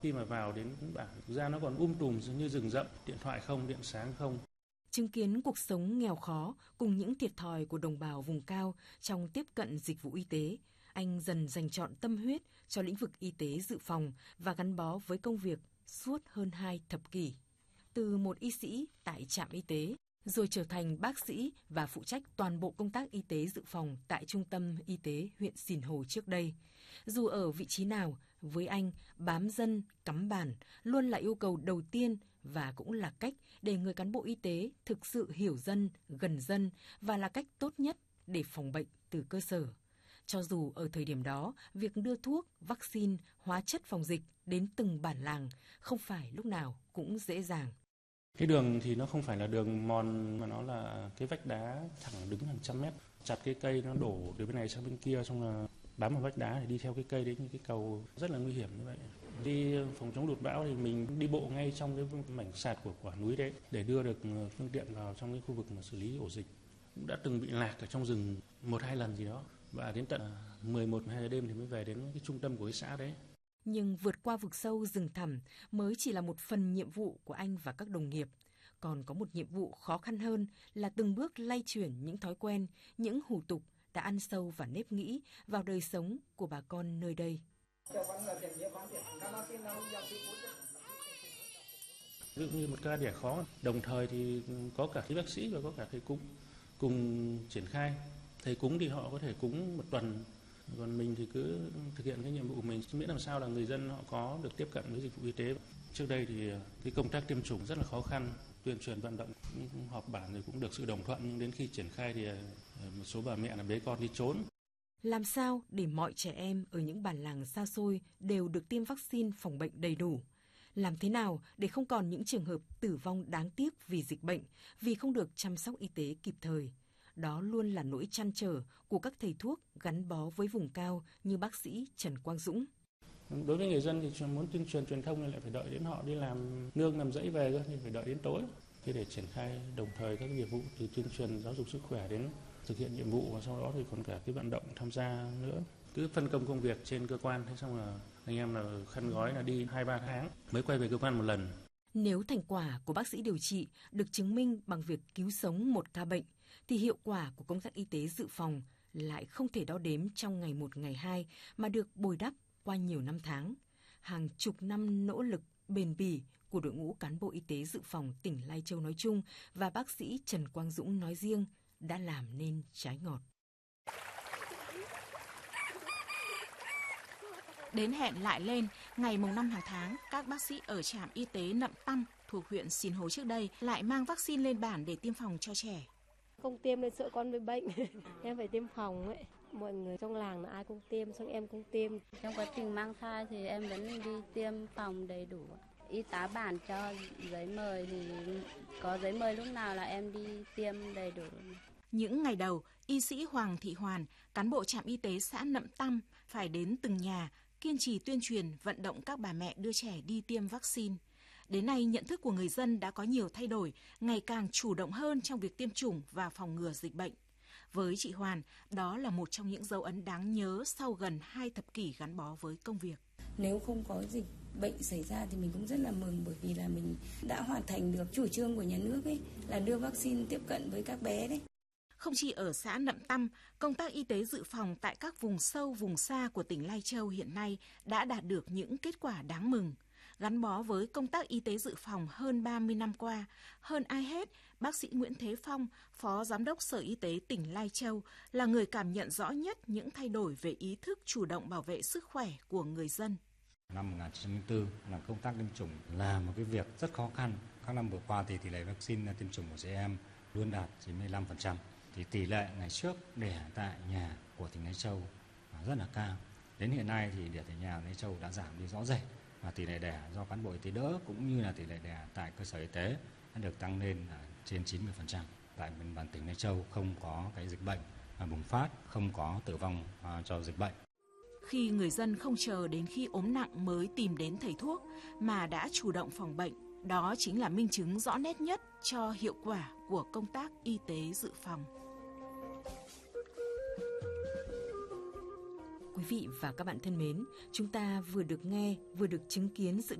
Khi mà vào đến bản, thực ra nó còn tùm như rừng rậm, điện thoại không, điện sáng không. Chứng kiến cuộc sống nghèo khó cùng những thiệt thòi của đồng bào vùng cao trong tiếp cận dịch vụ y tế, anh dần dành trọn tâm huyết cho lĩnh vực y tế dự phòng và gắn bó với công việc suốt hơn 2 thập kỷ. Từ một y sĩ tại trạm y tế, rồi trở thành bác sĩ và phụ trách toàn bộ công tác y tế dự phòng tại Trung tâm Y tế huyện Sìn Hồ trước đây. Dù ở vị trí nào, với anh, bám dân, cắm bản luôn là yêu cầu đầu tiên và cũng là cách để người cán bộ y tế thực sự hiểu dân, gần dân và là cách tốt nhất để phòng bệnh từ cơ sở. Cho dù ở thời điểm đó, việc đưa thuốc, vaccine, hóa chất phòng dịch đến từng bản làng không phải lúc nào cũng dễ dàng. Cái đường thì nó không phải là đường mòn mà nó là cái vách đá thẳng đứng hàng trăm mét. Chặt cái cây nó đổ từ bên này sang bên kia, xong là bám vào vách đá để đi theo cái cây đấy, như cái cầu rất là nguy hiểm như vậy. Đi phòng chống lụt bão thì mình đi bộ ngay trong cái mảnh sạt của quả núi đấy để đưa được phương tiện vào trong cái khu vực mà xử lý ổ dịch. Cũng đã từng bị lạc ở trong rừng 1-2 lần gì đó, và đến tận 11-12 giờ đêm thì mới về đến cái trung tâm của cái xã đấy. Nhưng vượt qua vực sâu rừng thẳm mới chỉ là một phần nhiệm vụ của anh và các đồng nghiệp. Còn có một nhiệm vụ khó khăn hơn là từng bước lay chuyển những thói quen, những hủ tục đã ăn sâu vào nếp nghĩ, vào đời sống của bà con nơi đây. Ví dụ như một ca đẻ khó, đồng thời thì có cả thầy bác sĩ và có cả thầy cúng cùng triển khai. Thầy cúng thì họ có thể cúng một tuần, còn mình thì cứ thực hiện cái nhiệm vụ của mình, miễn làm sao là người dân họ có được tiếp cận với dịch vụ y tế. Trước đây thì cái công tác tiêm chủng rất là khó khăn, tuyên truyền vận động, họp bản thì cũng được sự đồng thuận, nhưng đến khi triển khai thì một số bà mẹ là bế con đi trốn. Làm sao để mọi trẻ em ở những bản làng xa xôi đều được tiêm vaccine phòng bệnh đầy đủ? Làm thế nào để không còn những trường hợp tử vong đáng tiếc vì dịch bệnh, vì không được chăm sóc y tế kịp thời? Đó luôn là nỗi trăn trở của các thầy thuốc gắn bó với vùng cao như bác sĩ Trần Quang Dũng. Đối với người dân thì muốn tuyên truyền truyền thông thì lại phải đợi đến họ đi làm nương làm rẫy về cơ, thì phải đợi đến tối. Thế để triển khai đồng thời các nghiệp vụ từ tuyên truyền giáo dục sức khỏe đến thực hiện nhiệm vụ, và sau đó thì còn cả cái vận động tham gia nữa. Cứ phân công công việc trên cơ quan, thế xong là anh em là khăn gói là đi 2-3 tháng mới quay về cơ quan một lần. Nếu thành quả của bác sĩ điều trị được chứng minh bằng việc cứu sống một ca bệnh, thì hiệu quả của công tác y tế dự phòng lại không thể đo đếm trong ngày 1 ngày 2 mà được bồi đắp qua nhiều năm tháng. Hàng chục năm nỗ lực bền bỉ của đội ngũ cán bộ y tế dự phòng tỉnh Lai Châu nói chung và bác sĩ Trần Quang Dũng nói riêng đã làm nên trái ngọt. Đến hẹn lại lên, ngày mùng 5 hàng tháng, các bác sĩ ở trạm y tế Nậm Tăm thuộc huyện Sìn Hồ trước đây lại mang vaccine lên bản để tiêm phòng cho trẻ. Không tiêm nên sợ con bị bệnh, em phải tiêm phòng ấy. Mọi người trong làng là ai cũng tiêm, xong em cũng tiêm. Trong quá trình mang thai thì em vẫn đi tiêm phòng đầy đủ. Y tá bản cho giấy mời thì có giấy mời lúc nào là em đi tiêm đầy đủ. Những ngày đầu, y sĩ Hoàng Thị Hoàn, cán bộ trạm y tế xã Nậm Tăm phải đến từng nhà, kiên trì tuyên truyền vận động các bà mẹ đưa trẻ đi tiêm vaccine. Đến nay, nhận thức của người dân đã có nhiều thay đổi, ngày càng chủ động hơn trong việc tiêm chủng và phòng ngừa dịch bệnh. Với chị Hoàn, đó là một trong những dấu ấn đáng nhớ sau gần 2 thập kỷ gắn bó với công việc. Nếu không có dịch bệnh xảy ra thì mình cũng rất là mừng, bởi vì là mình đã hoàn thành được chủ trương của nhà nước ấy, là đưa vaccine tiếp cận với các bé đấy. Không chỉ ở xã Nậm Tăm, công tác y tế dự phòng tại các vùng sâu, vùng xa của tỉnh Lai Châu hiện nay đã đạt được những kết quả đáng mừng. Gắn bó với công tác y tế dự phòng hơn 30 năm qua, hơn ai hết, bác sĩ Nguyễn Thế Phong, Phó Giám đốc Sở Y tế tỉnh Lai Châu, là người cảm nhận rõ nhất những thay đổi về ý thức chủ động bảo vệ sức khỏe của người dân. Năm 1904 là công tác tiêm chủng là một cái việc rất khó khăn. Các năm vừa qua thì tỷ lệ vaccine tiêm chủng của trẻ em luôn đạt 95%. Thì tỷ lệ ngày trước đẻ tại nhà của tỉnh Lai Châu rất là cao. Đến hiện nay thì đẻ tại nhà Lai Châu đã giảm đi rõ rệt, và tỷ lệ đẻ do cán bộ y tế đỡ cũng như là tỷ lệ đẻ tại cơ sở y tế đã được tăng lên trên 90%. Tại bản tỉnh Lai Châu không có cái dịch bệnh bùng phát, không có tử vong cho dịch bệnh. Khi người dân không chờ đến khi ốm nặng mới tìm đến thầy thuốc mà đã chủ động phòng bệnh, đó chính là minh chứng rõ nét nhất cho hiệu quả của công tác y tế dự phòng. Quý vị và các bạn thân mến, chúng ta vừa được nghe, vừa được chứng kiến sự